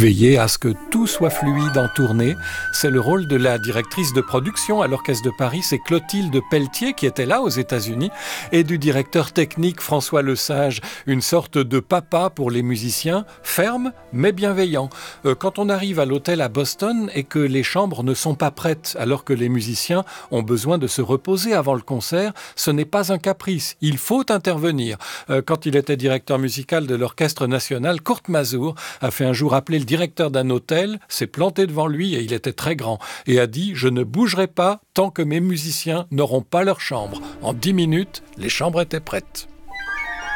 Veiller à ce que tout soit fluide en tournée, c'est le rôle de la directrice de production à l'Orchestre de Paris, c'est Clotilde Pelletier qui était là aux États-Unis, et du directeur technique François Lesage, une sorte de papa pour les musiciens, ferme mais bienveillant. Quand on arrive à l'hôtel à Boston et que les chambres ne sont pas prêtes alors que les musiciens ont besoin de se reposer avant le concert, ce n'est pas un caprice, il faut intervenir. Quand il était directeur musical de l'Orchestre national, Kurt Masur a fait un jour appeler le directeur d'un hôtel, s'est planté devant lui et il était très grand et a dit « Je ne bougerai pas tant que mes musiciens n'auront pas leur chambre ». En 10 minutes, les chambres étaient prêtes.